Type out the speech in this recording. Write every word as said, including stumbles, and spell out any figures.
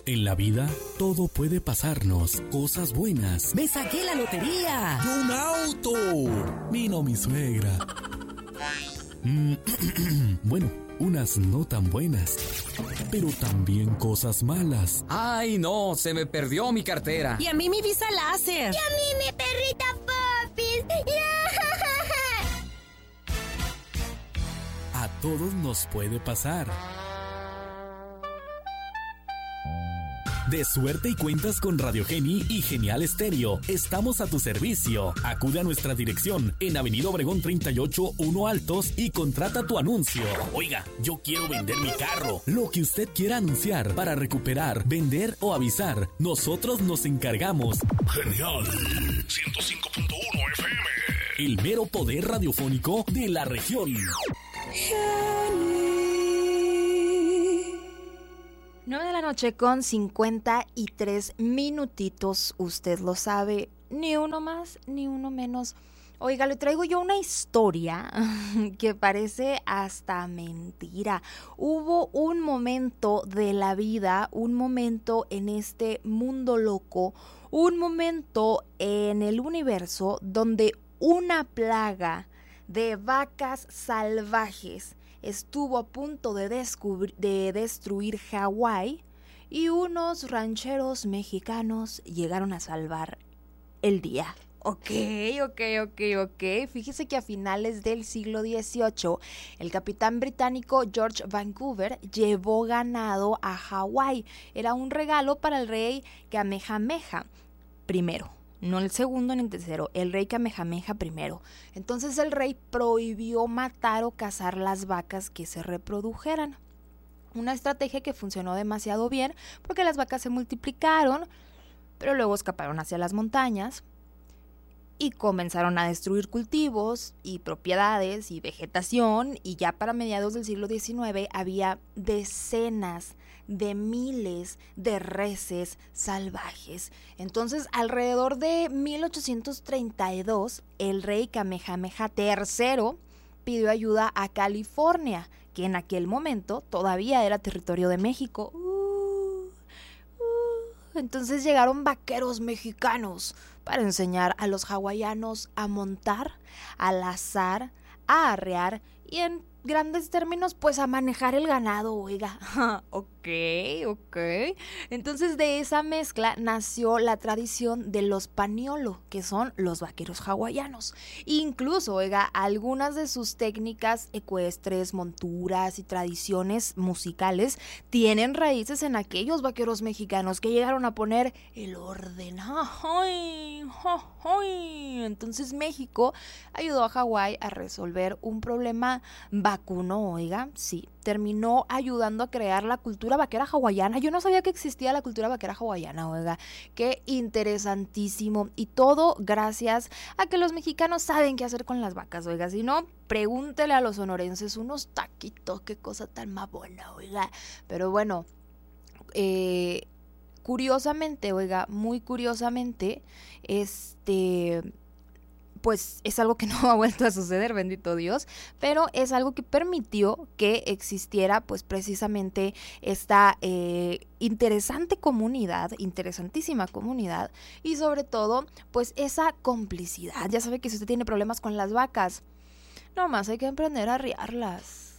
En la vida, todo puede pasarnos, cosas buenas. ¡Me saqué la lotería! ¡Un auto! Vino mi suegra. Mm, bueno, unas no tan buenas, pero también cosas malas. ¡Ay, no! Se me perdió mi cartera. Y a mí mi visa láser. Y a mí mi perrita Popis. A todos nos puede pasar. De suerte y cuentas con Radio Geni y Genial Estéreo. Estamos a tu servicio. Acude a nuestra dirección en Avenida Obregón treinta y ocho, uno Altos y contrata tu anuncio. Oiga, yo quiero vender mi carro. Lo que usted quiera anunciar para recuperar, vender o avisar, nosotros nos encargamos. Genial ciento cinco punto uno F M. El mero poder radiofónico de la región. nueve de la noche con cincuenta y tres minutitos, usted lo sabe, ni uno más ni uno menos. Oiga, le traigo yo una historia que parece hasta mentira. Hubo un momento de la vida, un momento en este mundo loco, un momento en el universo donde una plaga de vacas salvajes estuvo a punto de, descubrir, de destruir Hawái y unos rancheros mexicanos llegaron a salvar el día. Ok, ok, ok, ok. Fíjese que a finales del siglo dieciocho, el capitán británico George Vancouver llevó ganado a Hawái. Era un regalo para el rey Kamehameha primero. No el segundo ni el tercero, el rey Kamehameha primero. Entonces el rey prohibió matar o cazar las vacas que se reprodujeran. Una estrategia que funcionó demasiado bien porque las vacas se multiplicaron, pero luego escaparon hacia las montañas y comenzaron a destruir cultivos y propiedades y vegetación, y ya para mediados del siglo diecinueve había decenas de miles de reses salvajes. Entonces, alrededor de mil ochocientos treinta y dos, el rey Kamehameha tercero pidió ayuda a California, que en aquel momento todavía era territorio de México. Uh, uh. Entonces llegaron vaqueros mexicanos para enseñar a los hawaianos a montar, a lazar, a arrear y en grandes términos, pues a manejar el ganado, oiga. Ok, ok. Entonces de esa mezcla nació la tradición de los paniolo, que son los vaqueros hawaianos. Incluso, oiga, algunas de sus técnicas ecuestres, monturas y tradiciones musicales tienen raíces en aquellos vaqueros mexicanos que llegaron a poner el orden. ¡Ay! ¡Ay! Entonces México ayudó a Hawái a resolver un problema vacuno, oiga, sí, terminó ayudando a crear la cultura vaquera hawaiana. Yo no sabía que existía la cultura vaquera hawaiana, oiga, qué interesantísimo. Y todo gracias a que los mexicanos saben qué hacer con las vacas, oiga. Si no, pregúntele a los sonorenses unos taquitos, qué cosa tan más buena, oiga. Pero bueno, eh, curiosamente, oiga, muy curiosamente, este... pues es algo que no ha vuelto a suceder, bendito Dios, pero es algo que permitió que existiera pues precisamente esta eh, interesante comunidad, interesantísima comunidad, y sobre todo pues esa complicidad. Ya sabe que si usted tiene problemas con las vacas, nomás hay que aprender a arriarlas.